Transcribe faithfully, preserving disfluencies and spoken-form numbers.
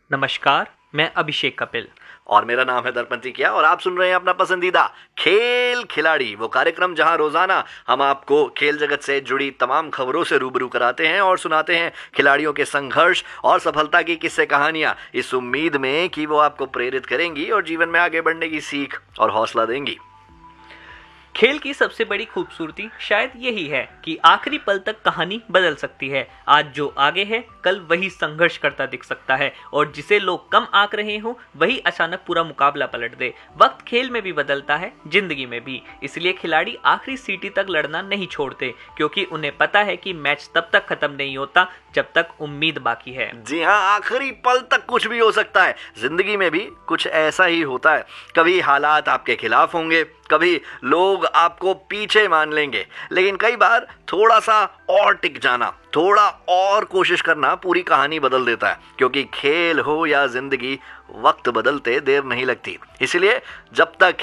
नमस्कार, मैं अभिषेक कपिल। और मेरा नाम है दर्पण टिकिया और आप सुन रहे हैं अपना पसंदीदा खेल खिलाड़ी, वो कार्यक्रम जहां रोजाना हम आपको खेल जगत से जुड़ी तमाम खबरों से रूबरू कराते हैं और सुनाते हैं खिलाड़ियों के संघर्ष और सफलता की किस्से कहानियां, इस उम्मीद में कि वो आपको प्रेरित करेंगी और जीवन में आगे बढ़ने की सीख और हौसला देंगी। खेल की सबसे बड़ी खूबसूरती शायद यही है कि आखिरी पल तक कहानी बदल सकती है। आज जो आगे है, कल वही संघर्ष करता दिख सकता है और जिसे लोग कम आंक रहे हो वही अचानक पूरा मुकाबला पलट दे। वक्त खेल में भी बदलता है, जिंदगी में भी। इसलिए खिलाड़ी आखिरी सीटी तक लड़ना नहीं छोड़ते, क्योंकि उन्हें पता है कि मैच तब तक खत्म नहीं होता जब तक उम्मीद बाकी है। जी हाँ, आखिरी पल तक कुछ भी हो सकता है। जिंदगी में भी कुछ ऐसा ही होता है। कभी हालात आपके खिलाफ होंगे, कभी लोग आपको पीछे मान लेंगे, लेकिन कई बार थोड़ा सा और टिक जाना, थोड़ा और कोशिश करना पूरी कहानी बदल देता है। क्योंकि खेल हो या जिंदगी, वक्त बदलते देर नहीं लगती। इसलिए जब तक